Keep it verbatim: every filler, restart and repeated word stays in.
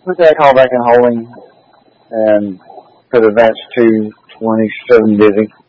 Okay, call back in holding and put advance two twenty-seven busy.